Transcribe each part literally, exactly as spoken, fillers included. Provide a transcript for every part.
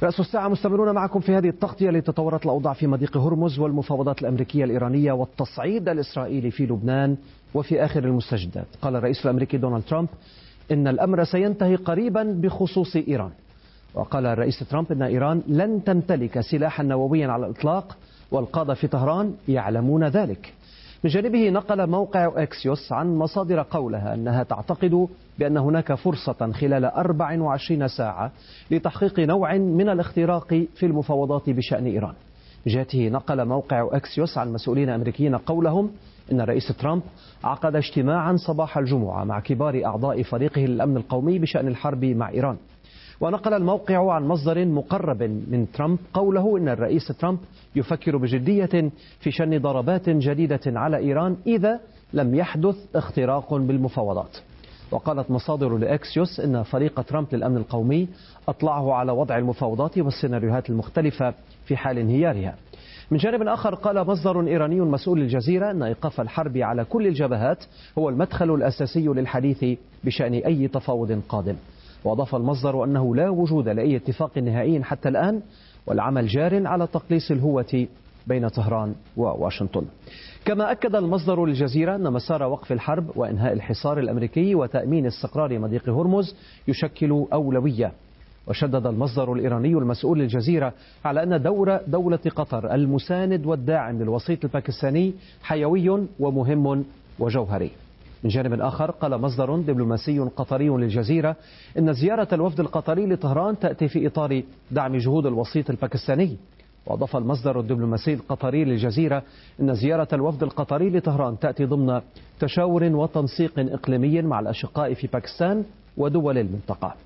رأس الساعة مستمرون معكم في هذه التغطية لتطورات الأوضاع في مضيق هرمز والمفاوضات الأمريكية الإيرانية والتصعيد الإسرائيلي في لبنان وفي آخر المستجدات. قال الرئيس الأمريكي دونالد ترامب إن الأمر سينتهي قريبا بخصوص إيران. وقال الرئيس ترامب إن إيران لن تمتلك سلاحا نوويا على الإطلاق والقادة في طهران يعلمون ذلك. من جانبه نقل موقع أكسيوس عن مصادر قولها أنها تعتقد بأن هناك فرصة خلال أربع وعشرين ساعة لتحقيق نوع من الاختراق في المفاوضات بشأن إيران. من جهته نقل موقع أكسيوس عن مسؤولين أمريكيين قولهم إن الرئيس ترامب عقد اجتماعا صباح الجمعة مع كبار أعضاء فريقه للأمن القومي بشأن الحرب مع إيران. ونقل الموقع عن مصدر مقرب من ترامب قوله إن الرئيس ترامب يفكر بجدية في شن ضربات جديدة على إيران إذا لم يحدث اختراق بالمفاوضات. وقالت مصادر لأكسيوس إن فريق ترامب للأمن القومي أطلعه على وضع المفاوضات والسيناريوهات المختلفة في حال انهيارها. من جانب آخر قال مصدر إيراني مسؤول للجزيرة أن إيقاف الحرب على كل الجبهات هو المدخل الأساسي للحديث بشأن أي تفاوض قادم. وأضاف المصدر أنه لا وجود لأي اتفاق نهائي حتى الآن والعمل جار على تقليص الهوة بين طهران وواشنطن. كما أكد المصدر للجزيرة أن مسار وقف الحرب وإنهاء الحصار الأمريكي وتأمين استقرار مضيق هرمز يشكل أولوية. وشدد المصدر الإيراني المسؤول للجزيرة على أن دور دولة قطر المساند والداعم للوسيط الباكستاني حيوي ومهم وجوهري. من جانب آخر قال مصدر دبلوماسي قطري للجزيرة إن زيارة الوفد القطري لطهران تأتي في إطار دعم جهود الوسيط الباكستاني. وأضاف المصدر الدبلوماسي القطري للجزيرة إن زيارة الوفد القطري لطهران تأتي ضمن تشاور وتنسيق إقليمي مع الأشقاء في باكستان ودول المنطقة.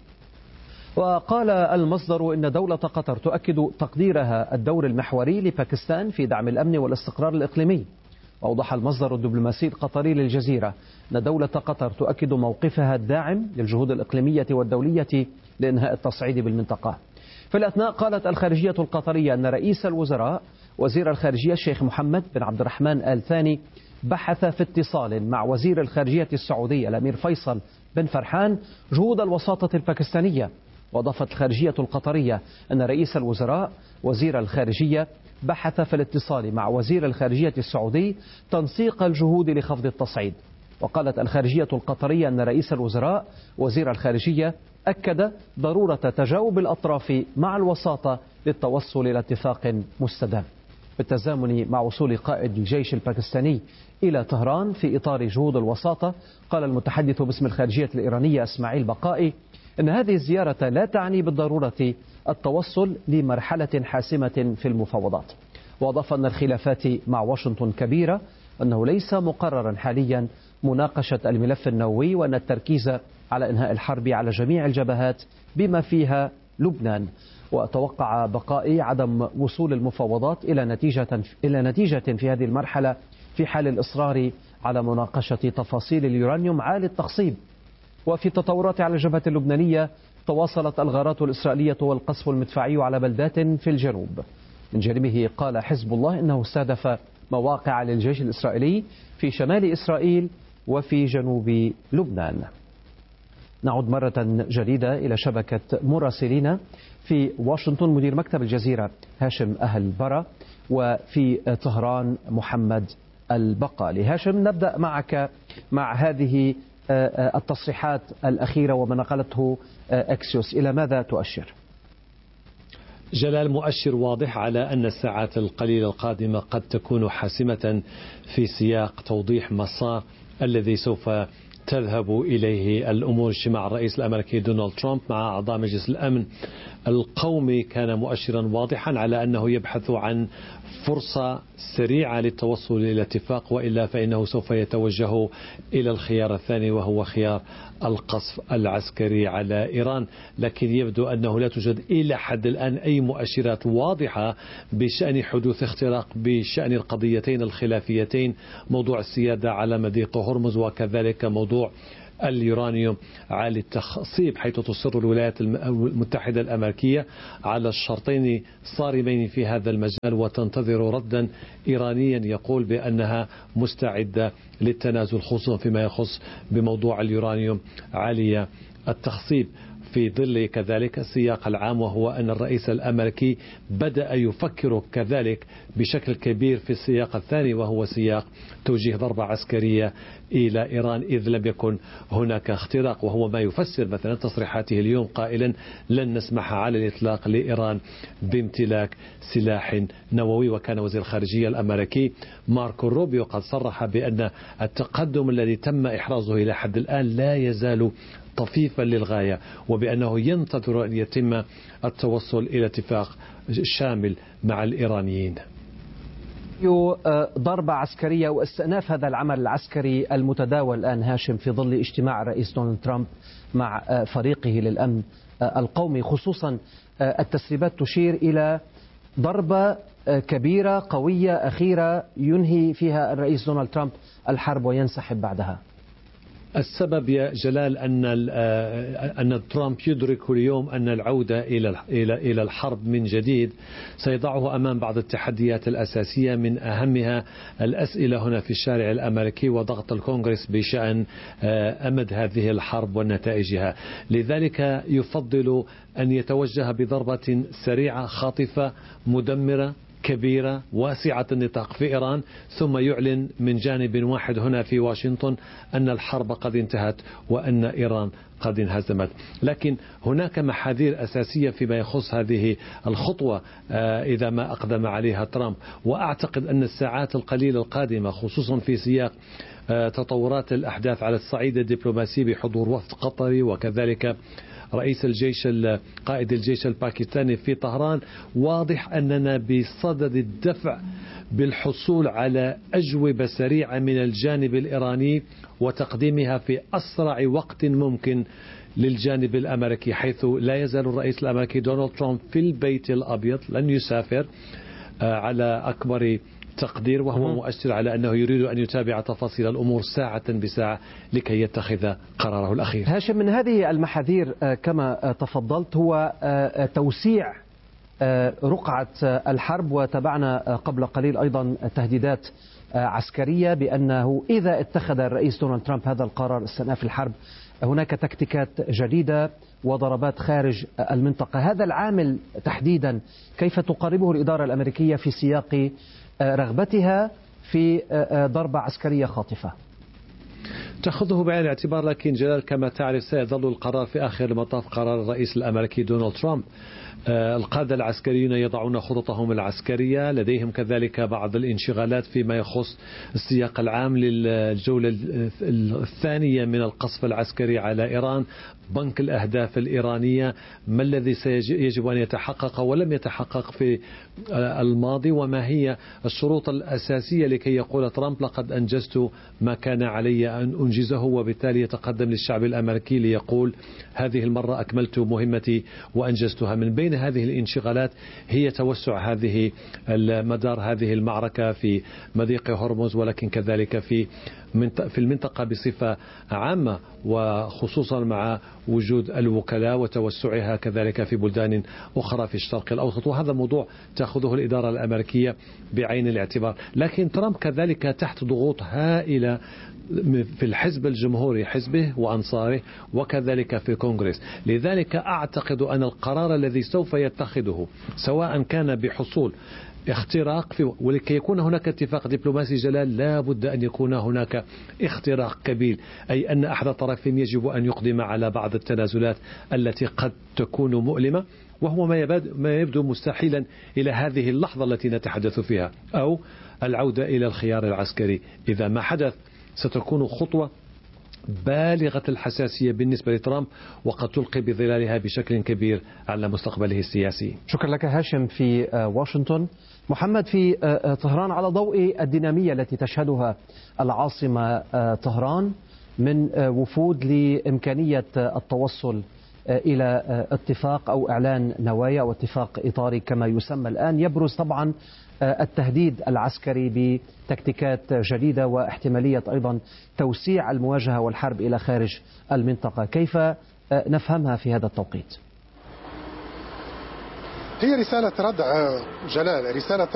وقال المصدر إن دولة قطر تؤكد تقديرها الدور المحوري لباكستان في دعم الأمن والاستقرار الإقليمي. وأوضح المصدر الدبلوماسي القطري للجزيرة أن دولة قطر تؤكد موقفها الداعم للجهود الإقليمية والدولية لإنهاء التصعيد بالمنطقة. في الأثناء قالت الخارجية القطرية أن رئيس الوزراء وزير الخارجية الشيخ محمد بن عبد الرحمن آل ثاني بحث في اتصال مع وزير الخارجية السعودي الأمير فيصل بن فرحان جهود الوساطة الباكستانية. وأضافت الخارجية القطرية أن رئيس الوزراء وزير الخارجية بحث في الاتصال مع وزير الخارجية السعودي تنسيق الجهود لخفض التصعيد. وقالت الخارجية القطرية أن رئيس الوزراء وزير الخارجية أكد ضرورة تجاوب الأطراف مع الوساطة للتوصل إلى اتفاق مستدام. بالتزامن مع وصول قائد الجيش الباكستاني إلى طهران في إطار جهود الوساطة، قال المتحدث باسم الخارجية الإيرانية إسماعيل بقائي إن هذه الزيارة لا تعني بالضرورة التوصل لمرحلة حاسمة في المفاوضات. وأضاف أن الخلافات مع واشنطن كبيرة، أنه ليس مقررا حاليا مناقشة الملف النووي، وأن التركيز على إنهاء الحرب على جميع الجبهات بما فيها لبنان. وأتوقع بقائي عدم وصول المفاوضات إلى نتيجة إلى نتيجة في هذه المرحلة في حال الإصرار على مناقشة تفاصيل اليورانيوم عالي التخصيب. وفي التطورات على الجبهة اللبنانية تواصلت الغارات الإسرائيلية والقصف المدفعي على بلدات في الجنوب. من جانبه قال حزب الله إنه استهدف مواقع للجيش الإسرائيلي في شمال إسرائيل وفي جنوب لبنان. نعود مرة جديدة إلى شبكة مراسلين في واشنطن، مدير مكتب الجزيرة هاشم أهل برا، وفي طهران محمد البقالي. هاشم، نبدأ معك مع هذه التصريحات الأخيرة وما نقلته أكسيوس، إلى ماذا تؤشر؟ جلال، مؤشر واضح على أن الساعات القليلة القادمة قد تكون حاسمة في سياق توضيح مسار الذي سوف تذهب إليه الأمور. اجتماع الرئيس الأمريكي دونالد ترامب مع أعضاء مجلس الأمن القومي كان مؤشرا واضحا على أنه يبحث عن فرصة سريعة للتوصل إلى اتفاق، وإلا فإنه سوف يتوجه إلى الخيار الثاني وهو خيار القصف العسكري على إيران. لكن يبدو أنه لا توجد إلى حد الآن أي مؤشرات واضحة بشأن حدوث اختراق بشأن القضيتين الخلافيتين، موضوع السيادة على مضيق هرمز وكذلك موضوع اليورانيوم عالي التخصيب، حيث تصر الولايات المتحدة الأمريكية على الشرطين صارمين في هذا المجال وتنتظر ردا إيرانيا يقول بأنها مستعدة للتنازل، خصوصا فيما يخص بموضوع اليورانيوم عالي التخصيب. في ظل كذلك السياق العام، وهو أن الرئيس الأمريكي بدأ يفكر كذلك بشكل كبير في السياق الثاني، وهو سياق توجيه ضربة عسكرية إلى إيران إذ لم يكن هناك اختراق، وهو ما يفسر مثلا تصريحاته اليوم قائلا لن نسمح على الإطلاق لإيران بامتلاك سلاح نووي. وكان وزير الخارجية الأمريكي ماركو روبيو قد صرح بأن التقدم الذي تم إحرازه إلى حد الآن لا يزال طفيفا للغاية، وبأنه ينتظر أن يتم التوصل إلى اتفاق شامل مع الإيرانيين. ضربة عسكرية واستئناف هذا العمل العسكري المتداول الآن هاشم في ظل اجتماع الرئيس دونالد ترامب مع فريقه للأمن القومي، خصوصا التسريبات تشير إلى ضربة كبيرة قوية أخيرة ينهي فيها الرئيس دونالد ترامب الحرب وينسحب بعدها. السبب يا جلال أن أن ترامب يدرك اليوم أن العودة إلى إلى إلى الحرب من جديد سيضعه أمام بعض التحديات الأساسية، من أهمها الأسئلة هنا في الشارع الأمريكي وضغط الكونغرس بشأن أمد هذه الحرب ونتائجها. لذلك يفضل أن يتوجه بضربة سريعة خاطفة مدمرة كبيرة واسعة النطاق في إيران، ثم يعلن من جانب واحد هنا في واشنطن أن الحرب قد انتهت وأن إيران قد انهزمت. لكن هناك محاذير أساسية فيما يخص هذه الخطوة إذا ما أقدم عليها ترامب، وأعتقد أن الساعات القليلة القادمة خصوصا في سياق تطورات الأحداث على الصعيد الدبلوماسي بحضور وفد قطري وكذلك رئيس الجيش قائد الجيش الباكستاني في طهران، واضح أننا بصدد الدفع بالحصول على أجوبة سريعة من الجانب الإيراني وتقديمها في أسرع وقت ممكن للجانب الأمريكي، حيث لا يزال الرئيس الأمريكي دونالد ترامب في البيت الأبيض لن يسافر على أكبر تقدير، وهو مؤشر على أنه يريد أن يتابع تفاصيل الأمور ساعة بساعة لكي يتخذ قراره الأخير. هاشم، من هذه المحاذير كما تفضلت هو توسيع رقعة الحرب، وتابعنا قبل قليل أيضا تهديدات عسكرية بأنه إذا اتخذ الرئيس دونالد ترامب هذا القرار استئناف الحرب هناك تكتيكات جديدة وضربات خارج المنطقة. هذا العامل تحديدا كيف تقاربه الإدارة الأمريكية في سياق رغبتها في ضربة عسكرية خاطفة؟ تأخذه بعين الاعتبار، لكن جلال كما تعرف سيظل القرار في آخر المطاف قرار الرئيس الأمريكي دونالد ترامب. القادة العسكريون يضعون خططهم العسكرية، لديهم كذلك بعض الانشغالات فيما يخص السياق العام للجولة الثانية من القصف العسكري على إيران، بنك الأهداف الإيرانية، ما الذي يجب أن يتحقق ولم يتحقق في الماضي، وما هي الشروط الأساسية لكي يقول ترامب لقد أنجزت ما كان علي أن أنجزه، وبالتالي يتقدم للشعب الأمريكي ليقول هذه المرة أكملت مهمتي وأنجزتها. من بين هذه الانشغالات هي توسع هذه مدار هذه المعركة في مضيق هرمز، ولكن كذلك في في المنطقة بصفة عامة، وخصوصا مع وجود الوكلاء وتوسعها كذلك في بلدان أخرى في الشرق الأوسط، وهذا موضوع تأخذه الإدارة الأمريكية بعين الاعتبار. لكن ترامب كذلك تحت ضغوط هائلة في الحزب الجمهوري حزبه وأنصاره وكذلك في الكونغرس. لذلك أعتقد أن القرار الذي سوف يتخذه سواء كان بحصول اختراق في ولكي يكون هناك اتفاق دبلوماسي جلال لا بد أن يكون هناك اختراق كبير، أي أن أحد الطرفين يجب أن يقدم على بعض التنازلات التي قد تكون مؤلمة، وهو ما يبدو مستحيلا إلى هذه اللحظة التي نتحدث فيها، أو العودة إلى الخيار العسكري. إذا ما حدث ستكون خطوة بالغة الحساسية بالنسبة لترامب، وقد تلقي بظلالها بشكل كبير على مستقبله السياسي. شكرا لك هاشم في واشنطن. محمد في طهران، على ضوء الدينامية التي تشهدها العاصمة طهران من وفود لإمكانية التوصل إلى اتفاق أو إعلان نوايا أو اتفاق إطاري كما يسمى الآن، يبرز طبعا التهديد العسكري بتكتيكات جديدة واحتمالية أيضا توسيع المواجهة والحرب إلى خارج المنطقة. كيف نفهمها في هذا التوقيت؟ هي رسالة ردع جلال، رسالة